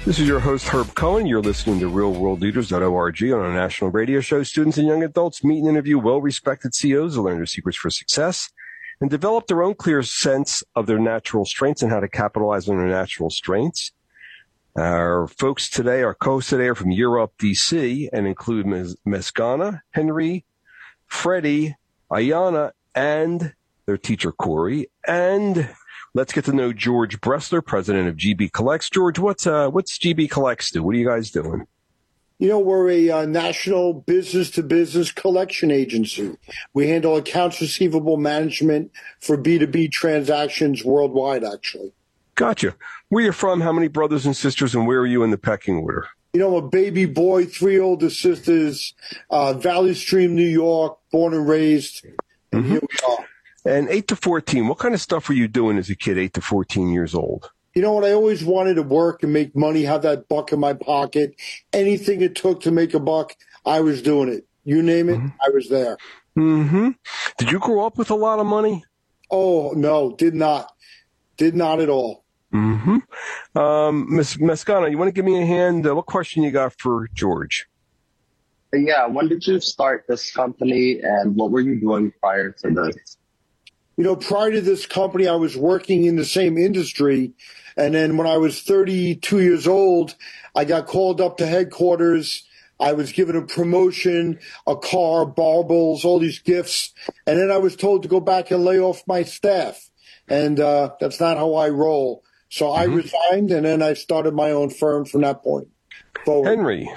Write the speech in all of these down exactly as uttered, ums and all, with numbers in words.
This is your host, Herb Cohen. You're listening to real world leaders dot org on a national radio show. Students and young adults meet and interview well-respected C E Os to learn their secrets for success and develop their own clear sense of their natural strengths and how to capitalize on their natural strengths. Our folks today, our co-hosts today are from Europe, D C, and include Miz Mescana, Henry, Freddie, Ayana, and their teacher, Corey. And let's get to know George Bressler, president of G B Collects. George, what's uh, what's G B Collects do? What are you guys doing? You know, we're a uh, national business-to-business collection agency. We handle accounts receivable management for B two B transactions worldwide, actually. Gotcha. Where are you from? How many brothers and sisters, and where are you in the pecking order? You know, I'm a baby boy, three older sisters, uh, Valley Stream, New York, born and raised, and mm-hmm. here we are. And eight to fourteen, what kind of stuff were you doing as a kid, eight to fourteen years old? You know what? I always wanted to work and make money, have that buck in my pocket. Anything it took to make a buck, I was doing it. You name it, mm-hmm. I was there. Mm-hmm. Did you grow up with a lot of money? Oh, no, did not. Did not at all. Mm-hmm. Um, Miz Mescana, you want to give me a hand? Uh, what question you got for George? Yeah, when did you start this company, and what were you doing prior to this? You know, prior to this company, I was working in the same industry. And then when I was thirty-two years old, I got called up to headquarters. I was given a promotion, a car, baubles, all these gifts. And then I was told to go back and lay off my staff. And uh, that's not how I roll. So I mm-hmm. resigned, and then I started my own firm from that point forward. Henry.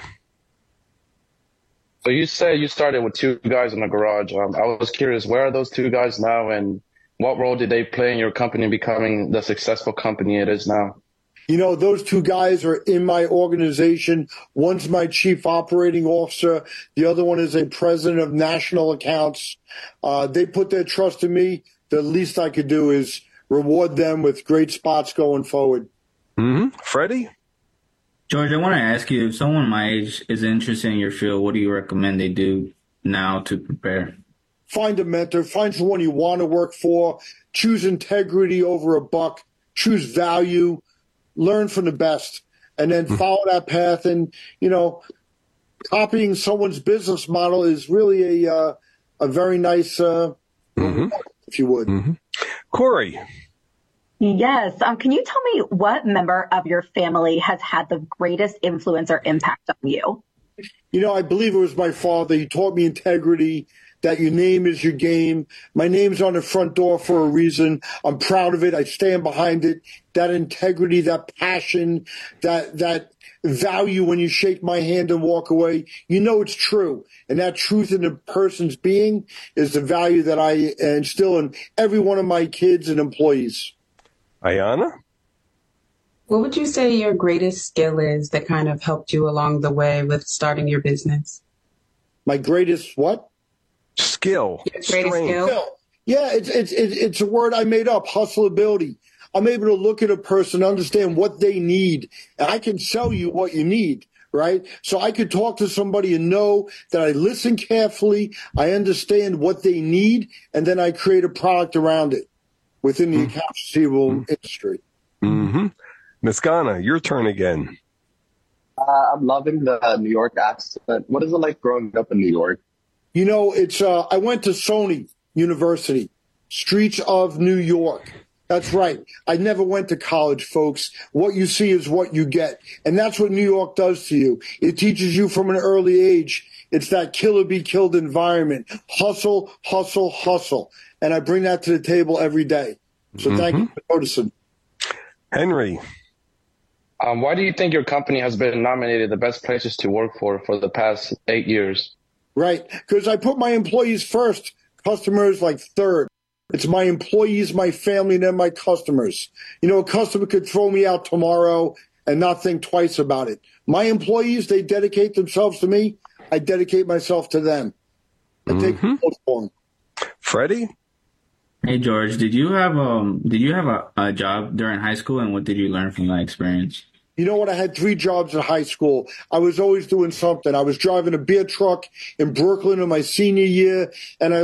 So you say you started with two guys in the garage. Um, I was curious, where are those two guys now, and what role did they play in your company becoming the successful company it is now? You know, those two guys are in my organization. One's my chief operating officer. The other one is a president of national accounts. Uh, they put their trust in me. The least I could do is reward them with great spots going forward. Mm-hmm. Freddie? George, I want to ask you, if someone my age is interested in your field, what do you recommend they do now to prepare? Find a mentor. Find someone you want to work for. Choose integrity over a buck. Choose value. Learn from the best. And then follow that path. And, you know, copying someone's business model is really a, uh, a very nice, uh, mm-hmm. if you would. Mm-hmm. Corey. Yes. Um, can you tell me what member of your family has had the greatest influence or impact on you? You know, I believe it was my father. He taught me integrity, that your name is your game. My name's on the front door for a reason. I'm proud of it. I stand behind it. That integrity, that passion, that that value when you shake my hand and walk away, you know it's true. And that truth in a person's being is the value that I instill in every one of my kids and employees. Ayana? What would you say your greatest skill is that kind of helped you along the way with starting your business? My greatest what? Skill. Your greatest skill? skill. Yeah, it's, it's, it's a word I made up, hustleability. I'm able to look at a person, understand what they need, and I can sell you what you need, right? So I could talk to somebody and know that I listen carefully, I understand what they need, and then I create a product around it within the mm-hmm. accounts receivable mm-hmm. industry. Mm-hmm. Mescana, your turn again. Uh, I'm loving the New York accent. What is it like growing up in New York? You know, it's uh, I went to SUNY University, Streets of New York. That's right. I never went to college, folks. What you see is what you get. And that's what New York does to you. It teaches you from an early age. It's that kill or be killed environment. Hustle, hustle, hustle. And I bring that to the table every day. So mm-hmm. thank you for noticing. Henry. Um, why do you think your company has been nominated the best places to work for for the past eight years? Right. Because I put my employees first, customers like third. It's my employees, my family, and then my customers. You know, a customer could throw me out tomorrow and not think twice about it. My employees, they dedicate themselves to me. I dedicate myself to them. I mm-hmm. take both for them. Freddie? Hey, George, did you have um did you have a, a job during high school, and what did you learn from that experience? You know what? I had three jobs in high school. I was always doing something. I was driving a beer truck in Brooklyn in my senior year, and I